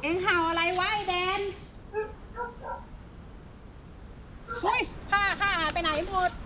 เอ็งเห่าอะไรวะไอ้แดนหุ้ยผ้าข้าหายไปไหนหมด